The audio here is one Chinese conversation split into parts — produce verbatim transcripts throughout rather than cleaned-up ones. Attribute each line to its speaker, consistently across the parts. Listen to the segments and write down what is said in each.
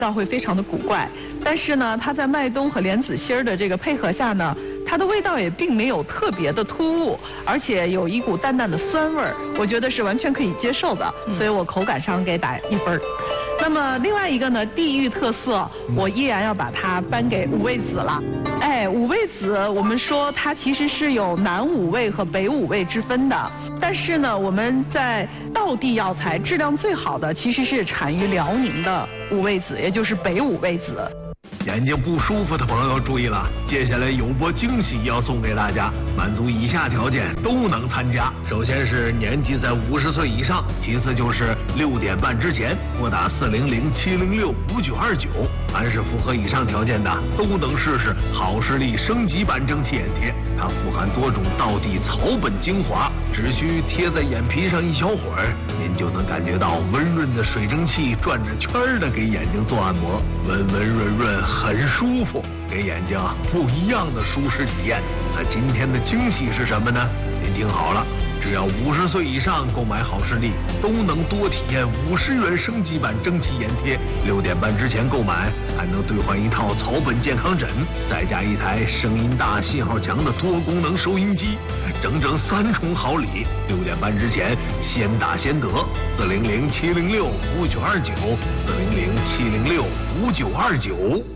Speaker 1: 道会非常的古怪，但是呢，它在麦冬和莲子心儿的这个配合下呢，它的味道也并没有特别的突兀，而且有一股淡淡的酸味儿，我觉得是完全可以接受的，所以我口感上给打一分。那么另外一个呢，地域特色，我依然要把它颁给五味子了。哎，五味子，我们说它其实是有南五味和北五味之分的，但是呢，我们在道地药材质量最好的其实是产于辽宁的五味子，也就是北五味子。
Speaker 2: 眼睛不舒服的朋友注意了，接下来有波惊喜要送给大家，满足以下条件都能参加。首先是年纪在五十岁以上，其次就是六点半之前拨打四零零七零六五九二九。凡是符合以上条件的，都能试试好视力升级版蒸汽眼贴。它富含多种道地草本精华，只需贴在眼皮上一小会儿，您就能感觉到温润的水蒸气转着圈的给眼睛做按摩，温温润润。很舒服，给眼睛不一样的舒适体验。那今天的惊喜是什么呢？您听好了，只要五十岁以上购买好视力，都能多体验五十元升级版蒸汽眼贴。六点半之前购买，还能兑换一套草本健康枕，再加一台声音大、信号强的多功能收音机，整整三重好礼。六点半之前先打先得，四零零七零六五九二九，四零零七零六五九二九。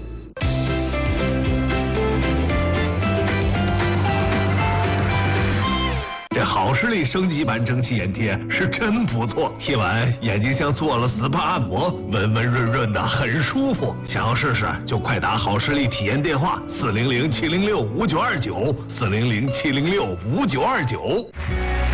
Speaker 2: 这好视力升级版蒸汽眼贴是真不错，贴完眼睛像做了 S P A 按摩，温温润润的，很舒服。想要试试就快打好视力体验电话四零零七零六五九二九，四零零七零六五九二九。